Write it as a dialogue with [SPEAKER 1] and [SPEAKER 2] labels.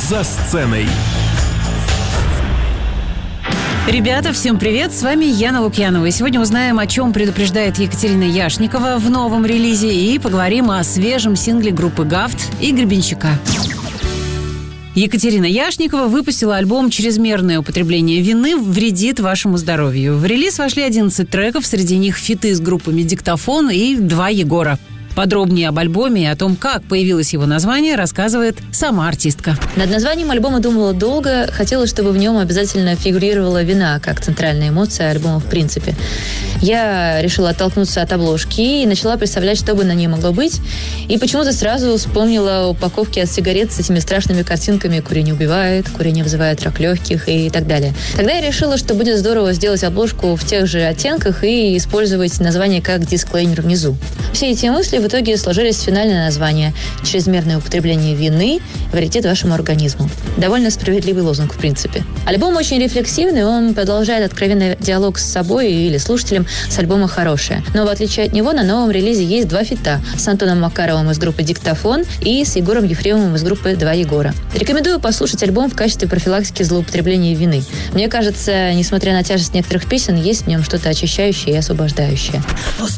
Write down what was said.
[SPEAKER 1] «За сценой».
[SPEAKER 2] Ребята, всем привет! С вами Яна Лукьянова. И сегодня узнаем, о чем предупреждает Екатерина Яшникова в новом релизе, и поговорим о свежем сингле группы «Гафт» и Гребенщика. Екатерина Яшникова выпустила альбом «Чрезмерное употребление вины вредит вашему здоровью». В релиз вошли 11 треков, среди них фиты с группами «Диктофон» и «Два Егора». Подробнее об альбоме и о том, как появилось его название, рассказывает сама артистка.
[SPEAKER 3] Над названием альбома думала долго. Хотела, чтобы в нем обязательно фигурировала вина, как центральная эмоция альбома в принципе. Я решила оттолкнуться от обложки и начала представлять, что бы на ней могло быть. И почему-то сразу вспомнила упаковки от сигарет с этими страшными картинками «Курение убивает», «Курение вызывает рак легких» и так далее. Тогда я решила, что будет здорово сделать обложку в тех же оттенках и использовать название как дисклеймер внизу. Все эти мысли в итоге сложились в финальное название «Чрезмерное употребление вины вредит вашему организму». Довольно справедливый лозунг, в принципе. Альбом очень рефлексивный, он продолжает откровенный диалог с собой или слушателем с альбома «Хорошее». Но в отличие от него на новом релизе есть два фита с Антоном Макаровым из группы «Диктофон» и с Егором Ефремовым из группы «Два Егора». Рекомендую послушать альбом в качестве профилактики злоупотребления вины. Мне кажется, несмотря на тяжесть некоторых песен, есть в нем что-то очищающее и освобождающее.